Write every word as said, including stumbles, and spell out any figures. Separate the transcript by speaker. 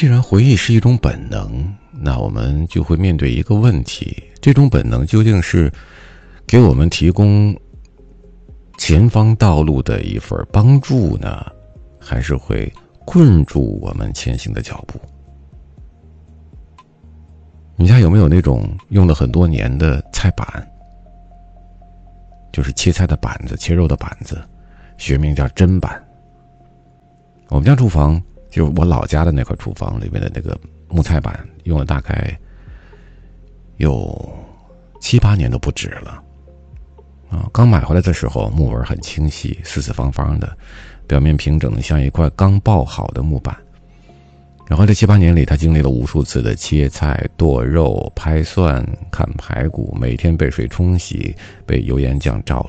Speaker 1: 既然回忆是一种本能，那我们就会面对一个问题，这种本能究竟是给我们提供前方道路的一份帮助呢，还是会困住我们前行的脚步？你家有没有那种用了很多年的菜板，就是切菜的板子，切肉的板子，学名叫砧板。我们家厨房就是我老家的那块厨房里面的那个木菜板，用了大概有七八年都不止了啊！刚买回来的时候，木纹很清晰，四四方方的，表面平整的像一块刚刨好的木板。然后这七八年里，他经历了无数次的切菜、剁肉、拍蒜、砍排骨，每天被水冲洗，被油盐酱照